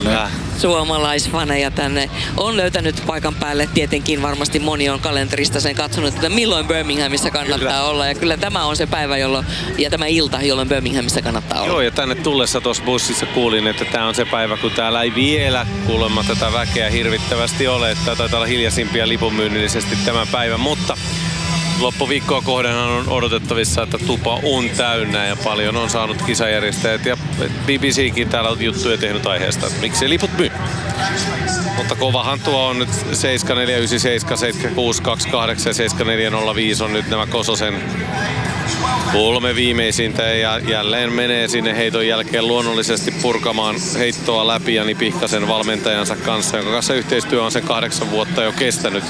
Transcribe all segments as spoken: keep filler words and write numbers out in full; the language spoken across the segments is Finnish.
Suomalaisfaneja tänne on löytänyt paikan päälle. Tietenkin varmasti moni on kalenterista sen katsonut, että milloin Birminghamissa kannattaa kyllä olla. Ja kyllä tämä on se päivä jolloin, ja tämä ilta, jolloin Birminghamissa kannattaa olla. Joo, ja tänne tullessa tuossa bussissa kuulin, että tämä on se päivä, kun täällä ei vielä kuulemma tätä väkeä hirvittävästi ole. Että taitaa olla hiljaisimpia lipunmyynnillisesti tämän päivän, mutta loppuviikkoa kohdenhan on odotettavissa, että tupa on täynnä ja paljon on saanut kisajärjestäjät ja B B C:kin täällä on juttuja tehnyt aiheesta, että miksei liput myy. Mutta kovahan tuo on nyt seitsemän neljä yhdeksän seitsemän, seitsemän kuusi kaksikymmentäkahdeksan ja seitsemän neljä nolla viisi on nyt nämä Kososen kolme viimeisintä ja jälleen menee sinne heiton jälkeen luonnollisesti purkamaan heittoa läpi Jani Pihkasen valmentajansa kanssa, jonka kanssa yhteistyö on sen kahdeksan vuotta jo kestänyt.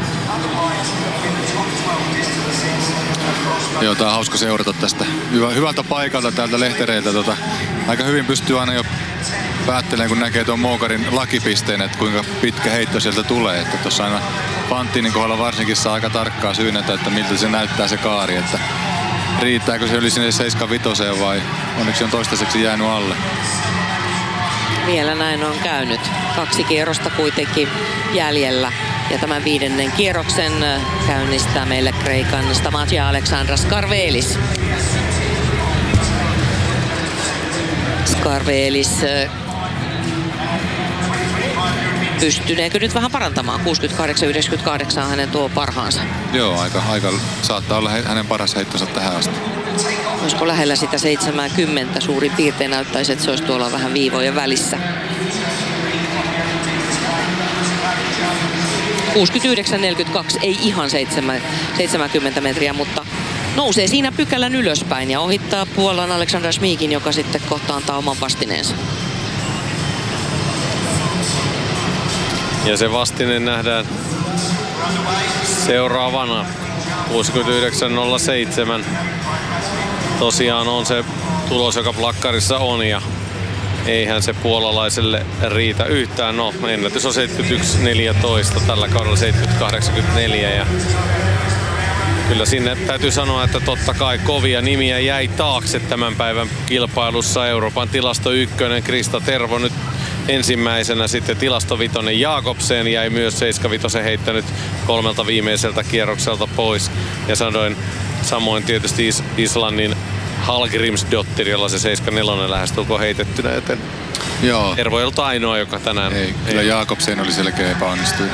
Joo, tää on hauska seurata tästä Hyvä, hyvältä paikalta täältä lehtereiltä. Tota, aika hyvin pystyy aina jo päättelemään, kun näkee tuon Moukarin lakipisteen, että kuinka pitkä heitto sieltä tulee. Että tuossa aina Pantinin kohdalla varsinkin saa aika tarkkaa syynnetä, että miltä se näyttää se kaari. Että riittääkö se yli sinne seitsemänkymmentäviisi vai onneksi on toistaiseksi jäänyt alle. Vielä näin on käynyt. Kaksi kierrosta kuitenkin jäljellä. Ja tämän viidennen kierroksen käynnistää meille Kreikan Stamatia Alexandras Skarvelis. Skarvelis pystyneekö nyt vähän parantamaan? kuusikymmentäkahdeksan yhdeksänkymmentäkahdeksan hänen tuo parhaansa. Joo, aika, aika saattaa olla hänen paras heittonsa tähän asti. Olisiko lähellä sitä seitsemänkymmentä suurin piirtein näyttäisi, että se olisi tuolla vähän viivojen välissä. kuusikymmentäyhdeksän neljäkymmentäkaksi, ei ihan seitsemänkymmentä metriä, mutta nousee siinä pykälän ylöspäin ja ohittaa Puolan Aleksandar Šmíkin, joka sitten kohta antaa oman vastineensa. Ja se vastine nähdään seuraavana. kuusikymmentäyhdeksän nolla seitsemän. Tosiaan on se tulos, joka plakkarissa on ja eihän se puolalaiselle riitä yhtään. No, ennätys on seitsemänkymmentäyksi neljätoista, tällä kaudella seitsemänkymmentä kahdeksankymmentäneljä. Ja kyllä sinne täytyy sanoa, että totta kai kovia nimiä jäi taakse tämän päivän kilpailussa. Euroopan tilasto ykkönen Krista Tervo nyt ensimmäisenä, sitten tilastovitonen Jakobsen jäi myös seitsemänkymmentäviisi heittänyt kolmelta viimeiseltä kierrokselta pois. Ja sanoin samoin tietysti Is- Islannin Hallgrímsdóttir, jolla se seitsemänkymmentäneljä lähestulkoon heitettynä, joten Joo. Tervo ei ollut ainoa, joka tänään... Ei, kyllä Jakobsen oli selkeä epäonnistuja.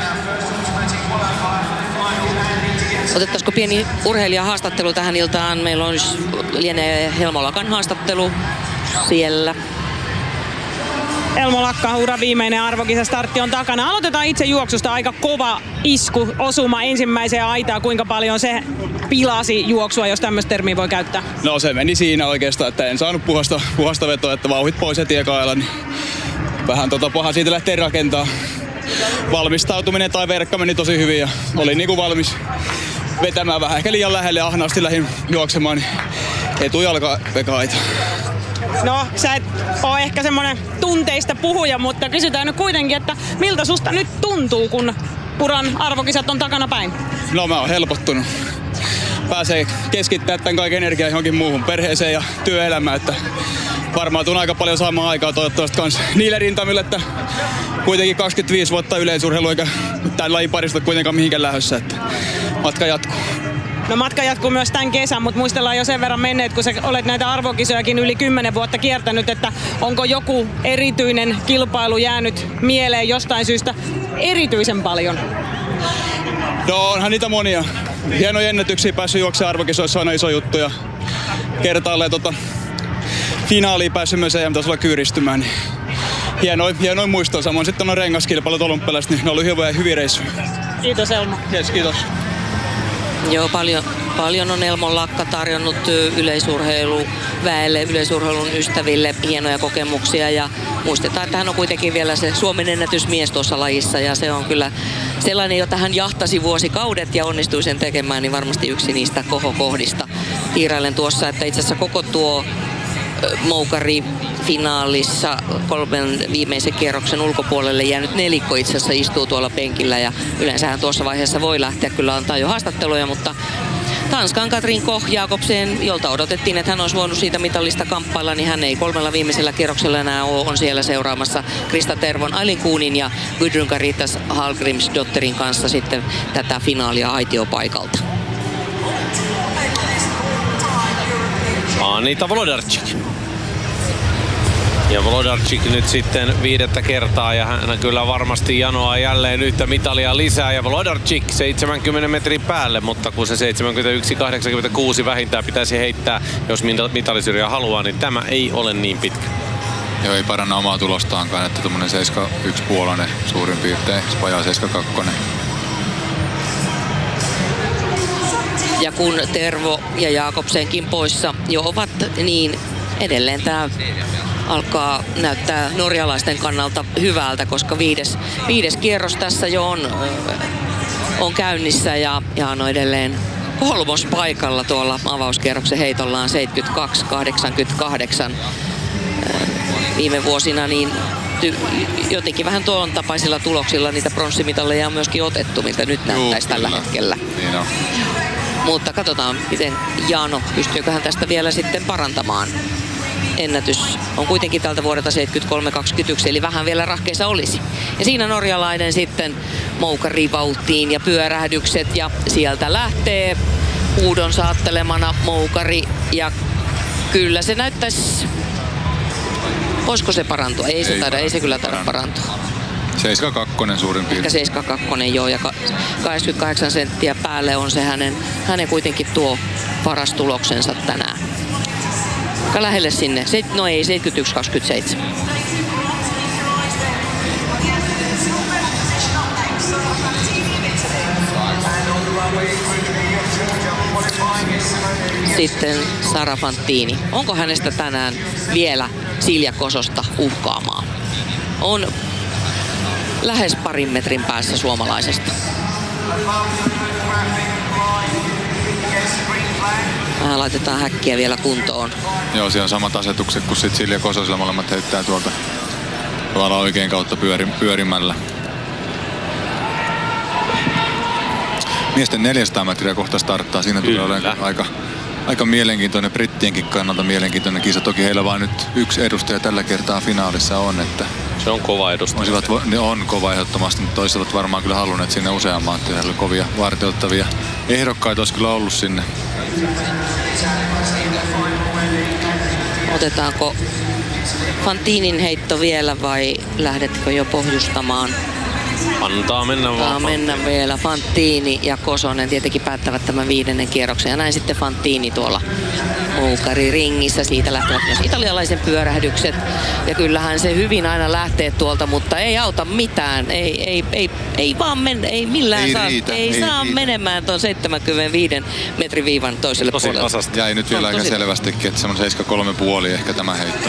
Otettaisiko pieni urheilijahaastattelu tähän iltaan? Meillä on lienee Helmo Lakan haastattelu siellä. Elmo Lakka, ura viimeinen arvokisastartti on takana. Aloitetaan itse juoksusta. Aika kova isku, osuma ensimmäiseen aitaan. Kuinka paljon se pilasi juoksua, jos tämmöistä termiä voi käyttää? No se meni siinä oikeastaan, että en saanut puhasta, puhasta vetoa, että vauhit pois heti ekailla. Niin vähän tota paha siitä lähtee rakentaa. Valmistautuminen tai verkka meni tosi hyvin ja oli niinku valmis vetämään vähän ehkä liian lähelle ja ahnaasti lähdin juoksemaan. Niin etujalka vekaita. No, sä et ole ehkä semmonen tunteista puhuja, mutta kysytään nyt kuitenkin, että miltä susta nyt tuntuu, kun uran arvokisat on takana päin? No mä oon helpottunut. Pääsee keskittämään tämän kaiken energiaa johonkin muuhun, perheeseen ja työelämään, että varmaan tuun aika paljon saamaan aikaa toivottavasti kans niille rintamille, että kuitenkin kaksikymmentäviisi vuotta yleisurheilu eikä tämän lajin parista kuitenkaan mihinkään lähdössä, että matka jatkuu. No matka jatkuu myös tämän kesän, mutta muistellaan jo sen verran menneet, kun sä olet näitä arvokisojakin yli kymmenen vuotta kiertänyt, että onko joku erityinen kilpailu jäänyt mieleen jostain syystä erityisen paljon? No onhan niitä monia. Hienoja ennätyksiä päässyt juoksemaan arvokisoissa, on iso juttu ja kertaalleen tota finaaliin päässyt myös E M-tasolla kyyristymään. Niin hienoin, hienoin muisto. Samoin sitten on rengaskilpailut olympialaiset, niin ne on ollut hyviä, hyviä reissuja. Kiitos Elmo. Yes, kiitos. Joo, paljon, paljon on Elmon Lakka tarjonnut yleisurheiluväelle, yleisurheilun ystäville hienoja kokemuksia ja muistetaan, että hän on kuitenkin vielä se Suomen ennätysmies tuossa lajissa ja se on kyllä sellainen, jota hän jahtasi vuosikaudet ja onnistui sen tekemään, niin varmasti yksi niistä kohokohdista. Piirailen tuossa, että itse asiassa koko tuo Moukari finaalissa kolmen viimeisen kierroksen ulkopuolelle jäänyt nelikko itse asiassa istuu tuolla penkillä ja yleensähän tuossa vaiheessa voi lähteä kyllä antaa jo haastatteluja, mutta Tanskan Katrin Koch Jakobsen, jolta odotettiin, että hän olisi voinut siitä mitallista kamppailla, niin hän ei kolmella viimeisellä kierroksella enää ole, on siellä seuraamassa Krista Tervon, Ailin Kuunin ja Gudrun Caritas Hallgrimsdotterin kanssa sitten tätä finaalia aitiopaikalta. Anita Wlodarczyk. Ja Wlodarczyk nyt sitten viidettä kertaa ja hän kyllä varmasti janoaa jälleen yhtä mitalia lisää. Ja Wlodarczyk seitsemänkymmenen metrin päälle, mutta kun se seitsemänkymmentäyksi kahdeksankymmentäkuusi vähintään pitäisi heittää, jos mitalisyrjää haluaa, niin tämä ei ole niin pitkä. Joo, ei paranna omaa tulostaankaan, että tuommoinen seitsemän yksi puolainen suurin piirtein, vajaa seitsemän kaksi. Ja kun Tervo ja Jakobsenkin poissa jo ovat, niin edelleen tämä alkaa näyttää norjalaisten kannalta hyvältä, koska viides, viides kierros tässä jo on, on käynnissä ja, ja no edelleen kolmospaikalla tuolla avauskierroksen heitollaan seitsemänkymmentäkaksi kahdeksankymmentäkahdeksan. Viime vuosina niin ty, jotenkin vähän tuon tapaisilla tuloksilla niitä pronssimitalleja on myöskin otettu, miltä nyt näyttäisi tällä hetkellä. Niin on. Mutta katsotaan, miten Jaano, pystyykö hän tästä vielä sitten parantamaan. Ennätys on kuitenkin tältä vuodelta seitsemänkymmentäkolme kaksikymmentäyksi, eli vähän vielä rahkeissa olisi. Ja siinä norjalainen sitten moukari vauhtiin ja pyörähdykset, ja sieltä lähtee huudon saattelemana moukari, ja kyllä se näyttäisi... Voisiko se parantua? Ei, ei se, taida, ei se kyllä taida parantua. seitsemän kaksi suurin piirtein. Ehkä seitsemän kaksi joo, ja kahdeksankymmentäkahdeksan senttiä päälle on se hänen, hänen kuitenkin tuo paras tuloksensa tänään. Aika lähelle sinne. No ei, seitsemänkymmentäyksi kaksikymmentäseitsemän. Sitten Sara Fantini. Onko hänestä tänään vielä Silja Kososta uhkaamaan? On lähes parin metrin päässä suomalaisesta. Vähän laitetaan häkkiä vielä kuntoon. Joo, siellä on samat asetukset kuin sit Silja Kososella. Molemmat heittää tuolta tavallaan oikein kautta pyöri, pyörimällä. Miesten neljäsataa metriä kohta starttaa. Siinä tulee olemaan aika, aika mielenkiintoinen, brittienkin kannalta mielenkiintoinen kisa. Toki heillä vain nyt yksi edustaja tällä kertaa finaalissa on, että se on kova edustaja. Ne on kova ehdottomasti, mutta toisaalta varmaan kyllä halunneet sinne useamman. Heillä oli kovia varteuttavia ehdokkaita olisi kyllä ollut sinne. Otetaanko Fantinin heitto vielä vai lähdetkö jo pohjustamaan? Antaa mennä vaan. Antaa mennä vielä. Fantini ja Kosonen tietenkin päättävät tämän viidennen kierroksen. Ja näin sitten Fantini tuolla moukariringissä. Siitä lähtevät myös italialaisen pyörähdykset. Ja kyllähän se hyvin aina lähtee tuolta, mutta ei auta mitään. Ei, ei, ei, ei vaan mennä, ei millään ei saa, riitä, ei ei saa riitä. menemään tuon seitsemänkymmentäviisi metrin viivan toiselle tosi puolelle. tasasta. Jäi nyt vielä on aika tosi... selvästikin, että semmoinen seitsemän kolme puoli ehkä tämä heitto.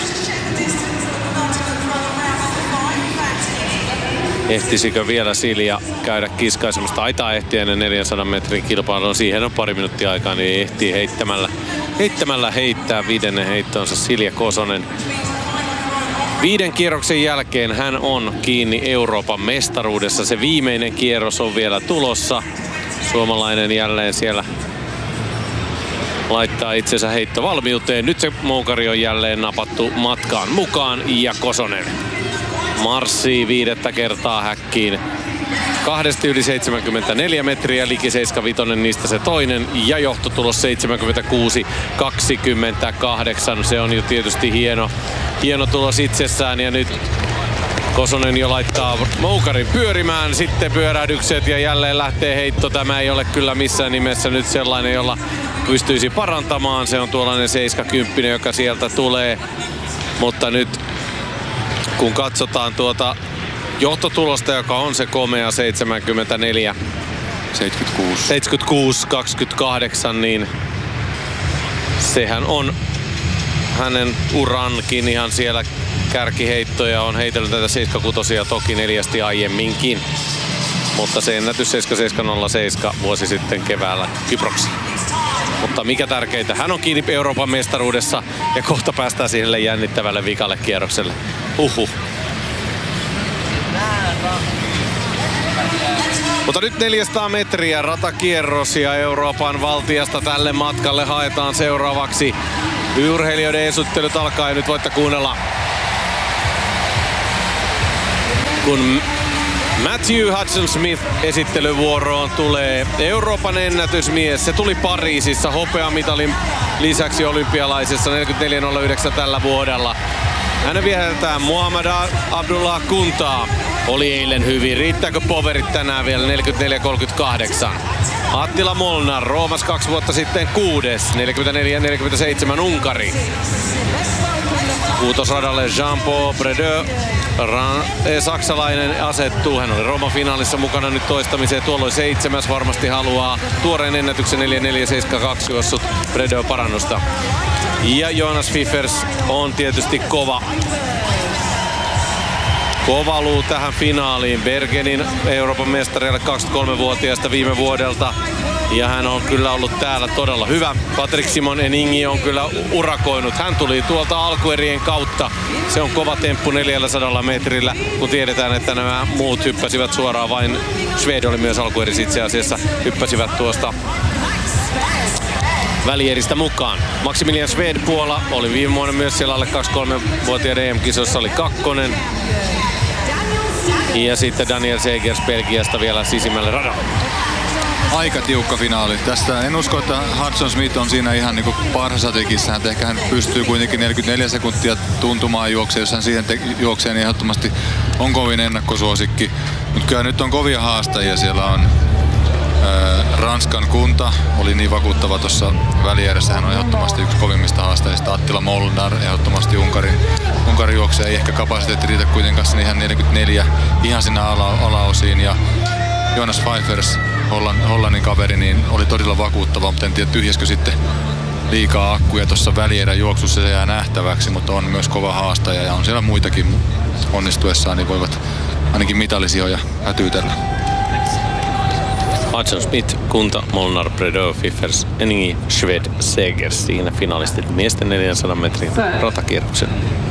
Ehtisikö vielä Silja käydä kiskaisemasta? Taitaa ehtiä ennen neljänsadan metrin kilpailua. Siihen on pari minuuttia aikaa, niin ehtii heittämällä, heittämällä heittää viidennen heittonsa Silja Kosonen. Viiden kierroksen jälkeen hän on kiinni Euroopan mestaruudessa. Se viimeinen kierros on vielä tulossa. Suomalainen jälleen siellä laittaa itsensä heittovalmiuteen. Nyt se moukari on jälleen napattu matkaan mukaan ja Kosonen marssii viidettä kertaa häkkiin. Kahdesti yli seitsemänkymmentäneljä metriä, liki seitsemänkymmentäviisi, niistä se toinen. Ja johtotulos seitsemänkymmentäkuusi kaksikymmentäkahdeksan. Se on jo tietysti hieno, hieno tulos itsessään. Ja nyt Kosonen jo laittaa moukarin pyörimään, sitten pyörähdykset ja jälleen lähtee heitto. Tämä ei ole kyllä missään nimessä nyt sellainen, jolla pystyisi parantamaan. Se on tuollainen seitsemänkymmentä, joka sieltä tulee. Mutta nyt kun katsotaan tuota johtotulosta, joka on se komea seitsemänkymmentäneljä seitsemänkymmentäkuusi seitsemänkymmentäkuusi kaksikymmentäkahdeksan, niin sehän on hänen urankin ihan siellä kärkiheittoja. On heitellyt tätä seitsemänkymmentäkuusi toki neljästi aiemminkin. Mutta se ennätys seitsemänkymmentäseitsemän nolla seitsemän vuosi sitten keväällä Kyproksella. Mutta mikä tärkeintä, hän on kiinni Euroopan mestaruudessa ja kohta päästään sille jännittävälle vikalle kierrokselle. Uhuh. Mutta nyt neljäsataa metriä ratakierros ja Euroopan valtiasta tälle matkalle haetaan seuraavaksi. Urheilijoiden esittelut alkaa ja nyt voitte kuunnella, kun Matthew Hudson-Smith esittelyvuoroon tulee Euroopan ennätysmies. Se tuli Pariisissa hopeamitalin lisäksi olympialaisessa neljäkymmentäneljä nolla yhdeksän tällä vuodella. Hänen viehätetään Muhammad Abdullah Kuntaa. Oli eilen hyvin. Riittääkö poverit tänään vielä neljäkymmentäneljä kolmekymmentäkahdeksan? Attila Molnar, Roomas kaksi vuotta sitten kuudes, neljäkymmentäneljä neljäkymmentäseitsemän Unkari. Kuutosradalle Jean-Paul Bredeux, saksalainen asettuu. Hän oli Rooman finaalissa mukana nyt toistamiseen. Tuolloin seitsemäs, varmasti haluaa tuoreen ennätyksen neljä neljä seitsemänkymmentäkaksi juossut Bredeux parannusta. Ja Jonas Fiffers on tietysti kova. Kova luu tähän finaaliin. Bergenin Euroopan mestari kaksikymmentäkolmevuotiaasta viime vuodelta. Ja hän on kyllä ollut täällä todella hyvä. Patrick Simon Eningi on kyllä urakoinut. Hän tuli tuolta alkuerien kautta. Se on kova temppu neljäsataa metrillä, kun tiedetään, että nämä muut hyppäsivät suoraan. Vain Swede oli myös alkuerissä itse asiassa. Hyppäsivät tuosta välieristä mukaan. Maximilian Swede Puola oli viime vuonna myös siellä alle kaksikymmentäkolmevuotiaiden E M-kisoissa, oli kakkonen. Ja sitten Daniel Segers Belgiasta vielä sisimmälle radalle. Aika tiukka finaali. Tästä en usko, että Hudson Smith on siinä ihan niinku parhaassa tekissä. Ehkä hän pystyy kuitenkin neljäkymmentäneljä sekuntia tuntumaan juokseen. Jos hän siihen te- juoksee, niin ehdottomasti on kovin ennakkosuosikki. Mutta kyllä nyt on kovia haastajia. Siellä on ää, Ranskan Kunta, oli niin vakuuttava tuossa välierässä. Hän on ehdottomasti yksi kovimmista haastajista. Attila Molnar, ehdottomasti Unkarin, Unkarin juoksija. Ei ehkä kapasiteetti riitä kuitenkaan sinne ihan neljäkymmentäneljä ihan sinne ala- alaosiin. Ja Jonas Pfeiffers, Hollann, Hollannin kaveri, niin oli todella vakuuttava, mutta en tiedä tyhjäskö sitten liikaa akkuja tuossa välierän juoksussa, se jää nähtäväksi, mutta on myös kova haastaja ja on siellä muitakin onnistuessaan, niin voivat ainakin mitalisijoja hätyytellä. Hudson Smith, Kunta, Molnar, Bredeux, Fiffers, Eningi, Swede, Segers. Siinä finalistit miesten neljänsadan metrin ratakierroksen.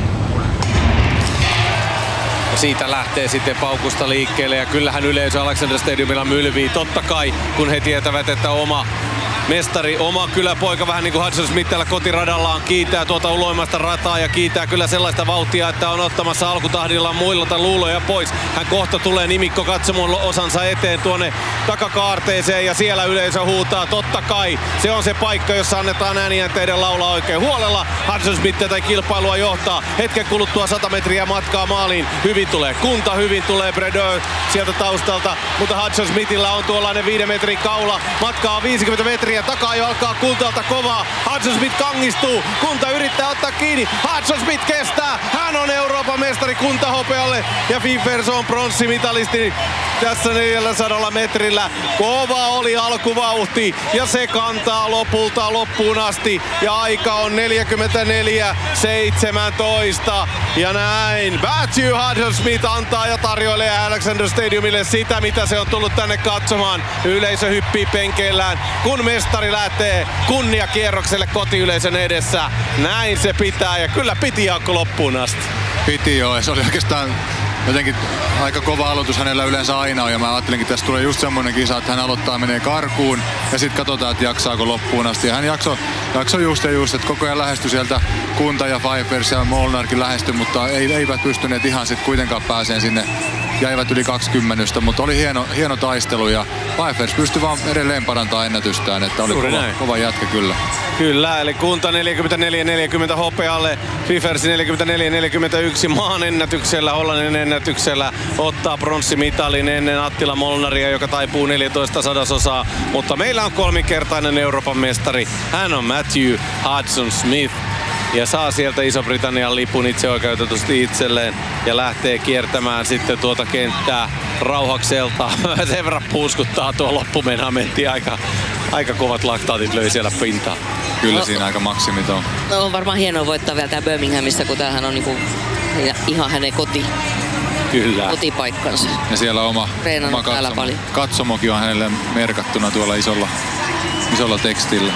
Ja siitä lähtee sitten paukusta liikkeelle ja kyllähän yleisö Alexander Stadiumilla mylvii. Totta kai, kun he tietävät, että oma mestari, oma kyläpoika vähän niin kuin Hudson Smith täällä kotiradallaan kiitää tuota uloimasta rataa ja kiitää kyllä sellaista vauhtia, että on ottamassa alkutahdillaan muilta luuloja pois. Hän kohta tulee nimikko katsomon osansa eteen tuonne takakaarteeseen ja siellä yleisö huutaa. Totta kai se on se paikka, jossa annetaan ääniänteiden laulaa oikein huolella. Hudson Smith tätä kilpailua johtaa. Hetken kuluttua sata metriä matkaa maaliin. Hyvin tulee Kunta, hyvin tulee Bredeux sieltä taustalta, mutta Hudson Smithillä on tuollainen viiden metrin kaula. Matkaa viisikymmentä metriä. Takaa jo alkaa Kuntalta kovaa. Hudson Smith kangistuu. Kunta yrittää ottaa kiinni. Hudson Smith kestää. Hän on Euroopan mestari Kunta hopealle. Ja Fiffers on pronssimitalisti tässä neljäsataa metrillä. Kova oli alkuvauhti. Ja se kantaa lopulta loppuun asti. Ja aika on neljäkymmentäneljä seitsemäntoista. Ja näin Matthew Hudson Smith antaa ja tarjoilee Alexander Stadiumille sitä, mitä se on tullut tänne katsomaan. Yleisö hyppii penkeillään, kun mestari lähtee kunniakierrokselle kotiyleisön edessä. Näin se pitää ja kyllä piti Jaakko loppuun asti. Piti joo, se oli oikeastaan jotenkin aika kova aloitus hänellä yleensä aina on ja mä ajattelinkin, että tässä tulee just semmoinen kisa, että hän aloittaa, menee karkuun ja sitten katsotaan, että jaksaako loppuun asti. Ja hän jaksoi jakso just ja just, että koko ajan lähestyi sieltä Kunta ja Pfeiffers ja Molnarkin lähestyi, mutta ei, eivät pystyneet ihan sitten kuitenkaan pääseen sinne. Jäivät yli kaksikymmentä, mutta oli hieno, hieno taistelu ja Pfeiffers pystyi vaan edelleen parantamaan ennätystään, että oli kova, kova jätkä kyllä. Kyllä, eli Kunta neljäkymmentäneljä neljäkymmentä hopealle, Fiffers neljäkymmentäneljä neljäkymmentäyksi maan ennätyksellä, Hollannin ennätyksellä ottaa pronssimitalin ennen Attila Molnaria, joka taipuu neljätoista sadasosaa, mutta meillä on kolminkertainen Euroopan mestari, hän on Matthew Hudson Smith. Ja saa sieltä Iso-Britannian lipun itseoikeutetusti itselleen ja lähtee kiertämään sitten tuota kenttää rauhakselta. Sen verran puuskuttaa tuo loppumenamentti. Aika, aika kovat laktaatit löi siellä pintaa. Kyllä no, siinä aika maksimit on. No, on varmaan hienoa voittaa vielä tää Birminghamissa, kun tämähän on niinku ihan hänen koti. Kyllä. Kotipaikkansa. Ja siellä oma, oma katsomo, katsomokin on hänelle merkattuna tuolla isolla, isolla tekstillä.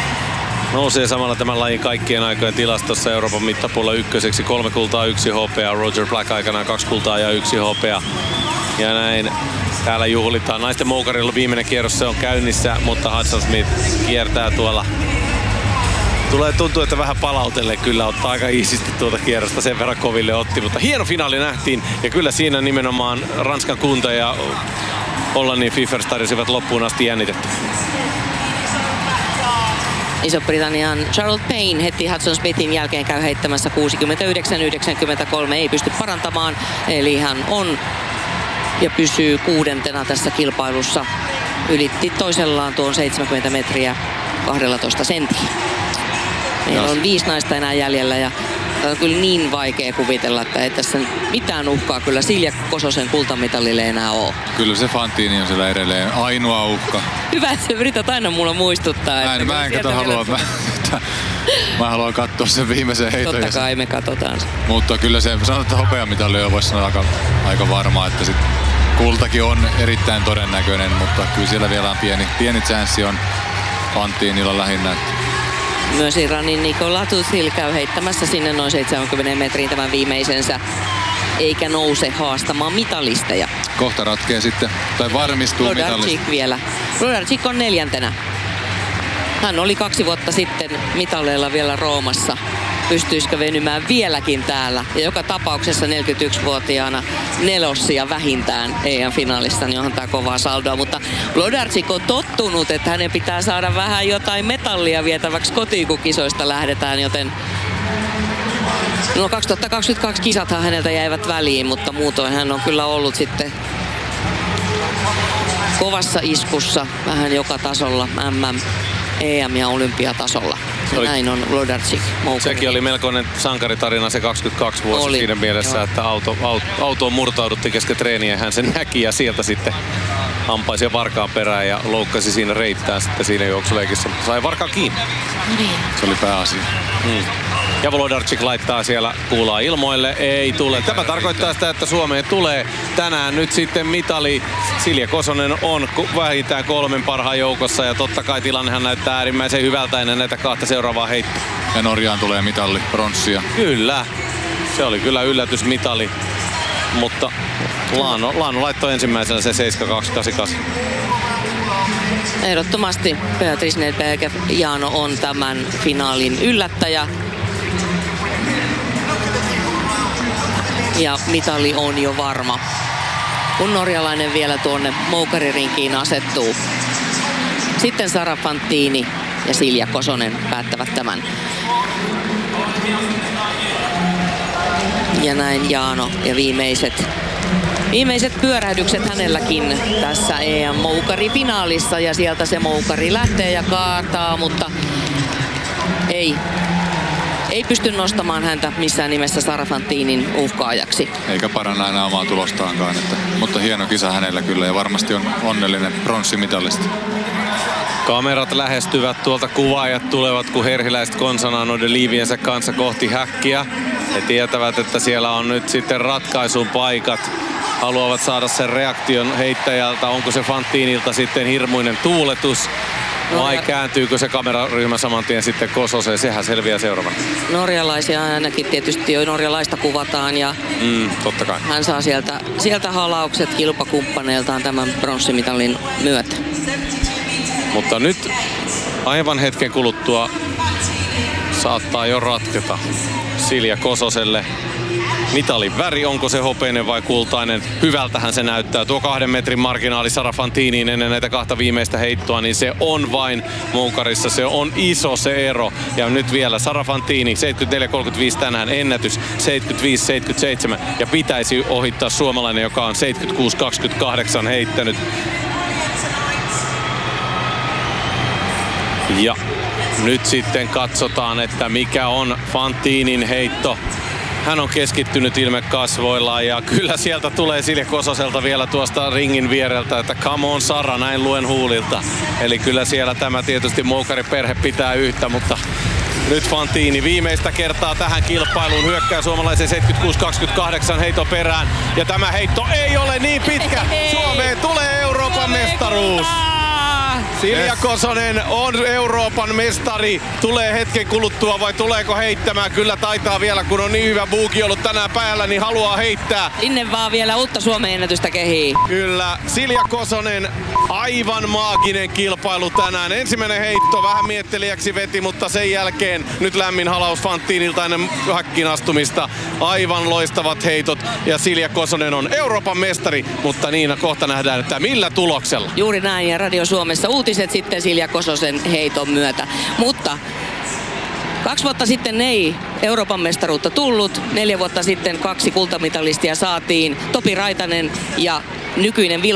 Nousee samalla tämän lajin kaikkien aikojen tilastossa Euroopan mittapuolella ykköseksi. Kolme kultaa, yksi hopea. Roger Black aikanaan kaksi kultaa ja yksi hopea. Ja näin täällä juhlitaan. Naisten moukarilla viimeinen kierros se on käynnissä, mutta Hudson Smith kiertää tuolla. Tulee tuntua, että vähän palautelle kyllä ottaa aika iisisti tuota kierrosta, sen verran koville otti, mutta hieno finaali nähtiin ja kyllä siinä nimenomaan Ranskan kunta ja Hollannin Fiffers tarjosivat loppuun asti jännitetty. Iso-Britannian Charlotte Payne heti Hudson Smithin jälkeen käy heittämässä kuusikymmentäyhdeksän yhdeksänkymmentäkolme, ei pysty parantamaan, eli hän on ja pysyy kuudentena tässä kilpailussa. Ylitti toisellaan tuon seitsemänkymmentä metriä kaksitoista senttiä. Meillä on viisi naista enää jäljellä ja on kyllä niin vaikea kuvitella, että ei tässä mitään uhkaa kyllä Silja Kososen kultamitalille enää ole. Kyllä se Fantini on siellä edelleen ainoa uhka. Hyvä, että yrität aina mulla muistuttaa. Mä en, mä en kato halua. Mä, mä haluan katsoa sen viimeisen heiton. Totta kai me katsotaan. Mutta kyllä se sanotaan, että hopeamitali on voisi sanoa aika, aika varmaa, että sit kultakin on erittäin todennäköinen, mutta kyllä siellä vielä on pieni, pieni chanssi on Fantinilla lähinnä. Myös Iranin Nikola Tuzil käy heittämässä sinne noin seitsemänkymmentä metriin tämän viimeisensä, eikä nouse haastamaan mitalisteja. Kohta ratkee sitten, tai varmistuu mitalista. vielä. Lodarczyk on neljäntenä. Hän oli kaksi vuotta sitten mitaleilla vielä Roomassa. Pystyisikö venymään vieläkin täällä? Ja joka tapauksessa neljäkymmentäyksivuotiaana nelossia vähintään E M-finaalissa, niin onhan tää kovaa saldoa. Mutta Lodarczyk on tottunut, että hänen pitää saada vähän jotain metallia vietäväksi kotiin, kun kisoista lähdetään, joten no kaksituhattakaksikymmentäkaksi kisathan häneltä jäivät väliin, mutta muutoin hän on kyllä ollut sitten kovassa iskussa vähän joka tasolla, M M, E M ja olympiatasolla. Oli, näin on Lodarczyk. Sekin oli melkoinen sankaritarina se kaksikymmentäkaksi vuosi oli, siinä mielessä, joo. Että auto, auto, autoon murtauduttiin kesken treeniä ja hän sen näki ja sieltä sitten hampaisi ja varkaan perään ja loukkasi siinä reittään sitten siinä juoksuleikissä. Sai varkaan kiinni. Se oli pääasia. Hmm. Ja Lodarczyk laittaa siellä kuulaa ilmoille. Ei tule. Tämä tarkoittaa sitä, että Suomeen tulee tänään nyt sitten mitali. Silja Kosonen on vähintään kolmen parhaan joukossa ja totta kai tilannehan näyttää äärimmäisen hyvältä ennen näitä kahta seuraavaa heittoa. Ja Norjaan tulee mitalli, pronssia. Kyllä. Se oli kyllä yllätysmitali. Mutta Laano, Laano laittoi ensimmäisenä se seitsemän kaksi kahdeksan kahdeksan. Ehdottomasti Beatrice Nedberger Jaano on tämän finaalin yllättäjä. Ja mitali on jo varma, kun norjalainen vielä tuonne moukaririnkiin asettuu. Sitten Sara Fantini ja Silja Kosonen päättävät tämän. Ja näin Jaano ja viimeiset, viimeiset pyörähdykset hänelläkin tässä E M-moukarifinaalissa. Ja sieltä se moukari lähtee ja kaataa, mutta ei. Ei pysty nostamaan häntä missään nimessä Sara Fantinin uhkaajaksi. Eikä paranna enää omaa tulostaankaan. Että, mutta hieno kisa hänellä kyllä ja varmasti on onnellinen pronssimitalisti. Kamerat lähestyvät tuolta, kuvaajat tulevat, kun herhiläiset konsanaan noiden liiviensä kanssa kohti häkkiä. He tietävät, että siellä on nyt sitten ratkaisun paikat. Haluavat saada sen reaktion heittäjältä. Onko se Fantinilta sitten hirmuinen tuuletus? Vai Norja... kääntyykö se kameraryhmä saman tien sitten Kososeen? Sehän selviää seuraavana. Norjalaisia ainakin tietysti jo norjalaista kuvataan ja mm, totta kai. Hän saa sieltä, sieltä halaukset kilpakumppaneiltaan tämän pronssimitalin myötä. Mutta nyt aivan hetken kuluttua saattaa jo ratketa Silja Kososelle. Mitalin väri, onko se hopeinen vai kultainen? Hyvältähän se näyttää. Tuo kahden metrin marginaali Sara Fantiniin ennen näitä kahta viimeistä heittoa, niin se on vain moukarissa. Se on iso se ero. Ja nyt vielä Sara Fantini, seitsemänkymmentäneljä kolmekymmentäviisi tänään ennätys, seitsemänkymmentäviisi seitsemänkymmentäseitsemän. Ja pitäisi ohittaa suomalainen, joka on seitsemänkymmentäkuusi kaksikymmentäkahdeksan heittänyt. Ja nyt sitten katsotaan, että mikä on Fantinin heitto. Hän on keskittynyt ilme kasvoillaan ja kyllä sieltä tulee Silja Kososelta vielä tuosta ringin viereltä, että come on Sara, näin luen huulilta. Eli kyllä siellä tämä tietysti moukariperhe pitää yhtä, mutta nyt Fantini viimeistä kertaa tähän kilpailuun hyökkää suomalaisen seitsemänkymmentäkuusi kaksikymmentäkahdeksan heiton perään. Ja tämä heitto ei ole niin pitkä. Suomeen tulee Euroopan mestaruus. Silja Yes. Kosonen on Euroopan mestari. Tulee hetken kuluttua vai tuleeko heittämään? Kyllä taitaa vielä, kun on niin hyvä buuki ollut tänään päällä, niin haluaa heittää. Sinne vaan vielä uutta Suomen ennätystä kehii. Kyllä, Silja Kosonen, aivan maaginen kilpailu tänään. Ensimmäinen heitto vähän miettelijäksi veti, mutta sen jälkeen nyt lämmin halaus Fanttinilta ennen häkkiin astumista. Aivan loistavat heitot ja Silja Kosonen on Euroopan mestari, mutta Niina kohta nähdään, että millä tuloksella. Juuri näin, ja Radio Suomessa uutiset sitten Silja Kososen heiton myötä. Mutta kaksi vuotta sitten ei Euroopan mestaruutta tullut. Neljä vuotta sitten kaksi kultamitalistia saatiin. Topi Raitanen ja nykyinen Vilma